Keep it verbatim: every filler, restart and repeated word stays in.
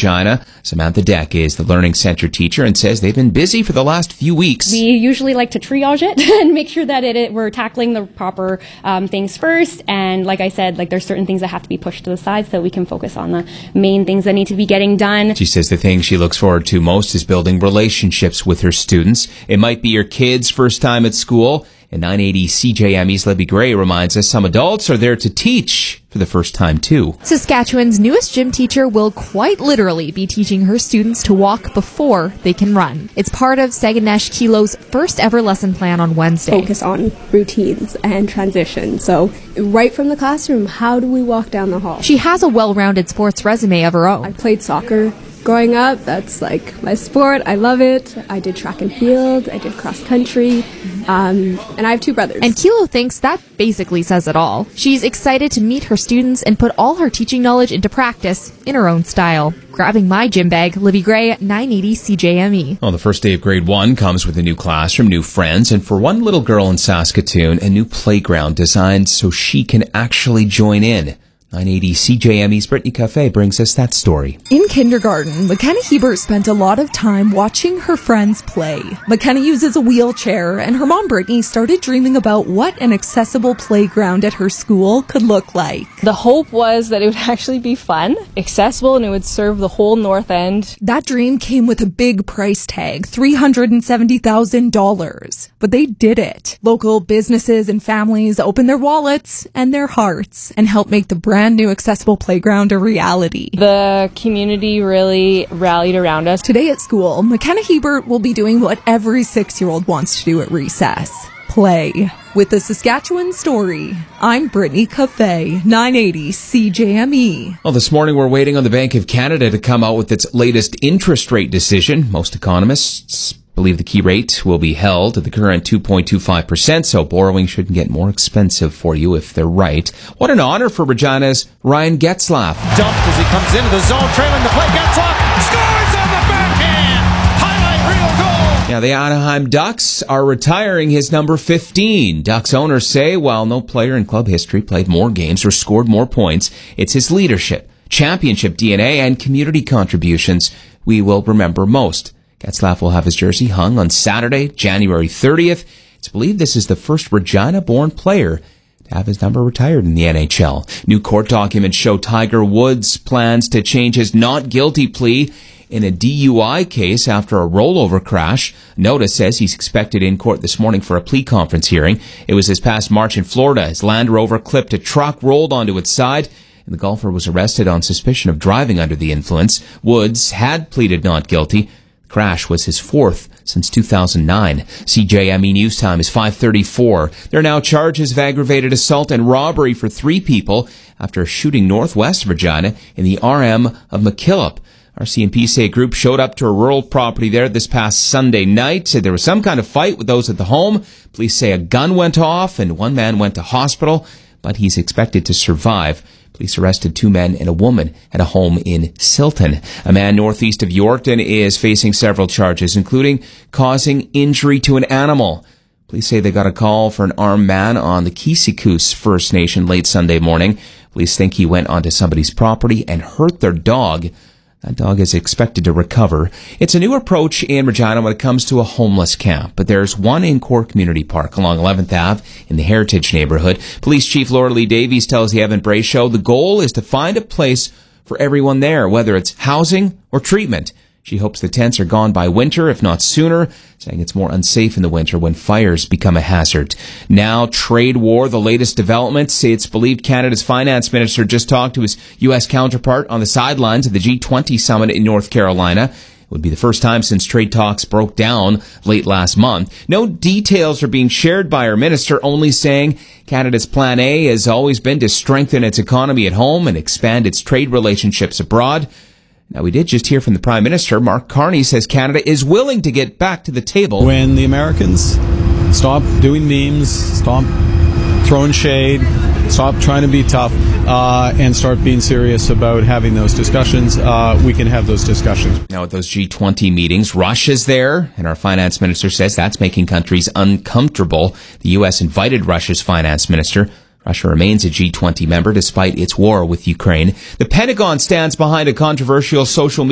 Regina. Samantha Deck is the Learning Center teacher and says they've been busy for the last few weeks. We usually like to triage it and make sure that it, it we're tackling the proper um, things first. And like I said, like there's certain things that have to be pushed to the side so we can focus on the main things that need to be getting done. She says the thing she looks forward to most is building relationships with her students. It might be your kid's first time at school. And nine eighty C J M E's Libby Gray reminds us some adults are there to teach for the first time, too. Saskatchewan's newest gym teacher will quite literally be teaching her students to walk before they can run. It's part of Saguenay Kilo's first ever lesson plan on Wednesday. Focus on routines and transition. So right from the classroom, how do we walk down the hall? She has a well-rounded sports resume of her own. I played soccer growing up. That's like my sport. I love it. I did track and field. I did cross country. Um, and I have two brothers. And Kilo thinks that basically says it all. She's excited to meet her students and put all her teaching knowledge into practice in her own style. Grabbing my gym bag, Libby Gray, nine eighty C J M E. Well, the first day of grade one comes with a new classroom, new friends, and for one little girl in Saskatoon, a new playground designed so she can actually join in. nine eighty C J M E's Brittany Cafe brings us that story. In kindergarten, McKenna Hebert spent a lot of time watching her friends play. McKenna uses a wheelchair, and her mom, Brittany, started dreaming about what an accessible playground at her school could look like. The hope was that it would actually be fun, accessible, and it would serve the whole North End. That dream came with a big price tag, three hundred seventy thousand dollars. But they did it. Local businesses and families opened their wallets and their hearts and helped make the brand new accessible playground a reality. The community really rallied around us. Today at school, McKenna Hebert will be doing what every six-year-old wants to do at recess. Play. With the Saskatchewan Story, I'm Brittany Cafe, nine eighty C J M E. Well, this morning we're waiting on the Bank of Canada to come out with its latest interest rate decision. Most economists believe the key rate will be held at the current two point two five percent, so borrowing shouldn't get more expensive for you if they're right. What an honor for Regina's Ryan Getzlaff. Dumped as he comes into the zone, trailing the play. Getzlaff scores on the backhand. Highlight reel goal. Now, the Anaheim Ducks are retiring his number fifteen. Ducks owners say while no player in club history played more games or scored more points, it's his leadership, championship D N A, and community contributions we will remember most. Getzlaff will have his jersey hung on Saturday, January thirtieth. It's believed this is the first Regina-born player to have his number retired in the N H L. New court documents show Tiger Woods plans to change his not guilty plea in a D U I case after a rollover crash. Notice says he's expected in court this morning for a plea conference hearing. It was this past March in Florida. His Land Rover clipped a truck, rolled onto its side, and the golfer was arrested on suspicion of driving under the influence. Woods had pleaded not guilty. Crash was his fourth since two thousand nine. C J M E News Time is five thirty-four. There are now charges of aggravated assault and robbery for three people after a shooting northwest of Regina in the R M of McKillop. R C M P say a group showed up to a rural property there this past Sunday night. Said there was some kind of fight with those at the home. Police say a gun went off and one man went to hospital, but he's expected to survive. Police arrested two men and a woman at a home in Silton. A man northeast of Yorkton is facing several charges, including causing injury to an animal. Police say they got a call for an armed man on the Kisikoos First Nation late Sunday morning. Police think he went onto somebody's property and hurt their dog. That dog is expected to recover. It's a new approach in Regina when it comes to a homeless camp, but there's one in Core Community Park along eleventh Avenue in the Heritage neighborhood. Police Chief Laura Lee Davies tells the Evan Bray Show the goal is to find a place for everyone there, whether it's housing or treatment. She hopes the tents are gone by winter, if not sooner, saying it's more unsafe in the winter when fires become a hazard. Now, trade war, the latest developments. It's believed Canada's finance minister just talked to his U S counterpart on the sidelines of the G twenty summit in North Carolina. It would be the first time since trade talks broke down late last month. No details are being shared by our minister, only saying Canada's plan A has always been to strengthen its economy at home and expand its trade relationships abroad. Now, we did just hear from the Prime Minister. Mark Carney says Canada is willing to get back to the table. When the Americans stop doing memes, stop throwing shade, stop trying to be tough, uh, and start being serious about having those discussions, uh, we can have those discussions. Now, at those G twenty meetings, Russia's there, and our finance minister says that's making countries uncomfortable. The U S invited Russia's finance minister. Russia remains a G twenty member despite its war with Ukraine. The Pentagon stands behind a controversial social media